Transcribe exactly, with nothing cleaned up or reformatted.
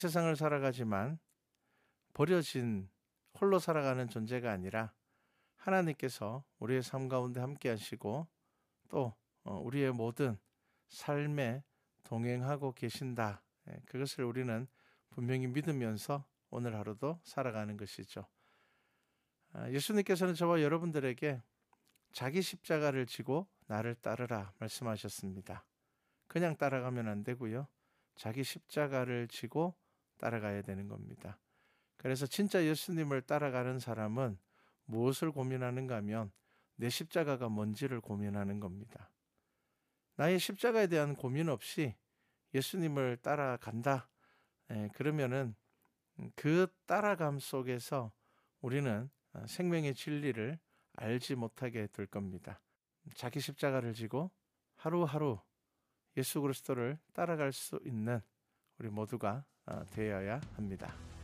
세상을 살아가지만 버려진 홀로 살아가는 존재가 아니라 하나님께서 우리의 삶 가운데 함께 하시고 또 우리의 모든 삶에 동행하고 계신다. 그것을 우리는 분명히 믿으면서 오늘 하루도 살아가는 것이죠. 예수님께서는 저와 여러분들에게 자기 십자가를 지고 나를 따르라 말씀하셨습니다. 그냥 따라가면 안 되고요. 자기 십자가를 지고 따라가야 되는 겁니다. 그래서 진짜 예수님을 따라가는 사람은 무엇을 고민하는가 하면 내 십자가가 뭔지를 고민하는 겁니다. 나의 십자가에 대한 고민 없이 예수님을 따라간다. 예, 그러면은 그 따라감 속에서 우리는 생명의 진리를 알지 못하게 될 겁니다. 자기 십자가를 지고 하루하루 예수 그리스도를 따라갈 수 있는 우리 모두가 되어야 합니다.